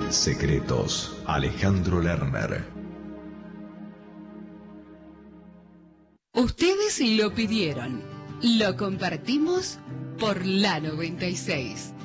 Secretos, Alejandro Lerner. Ustedes lo pidieron, lo compartimos por la 96.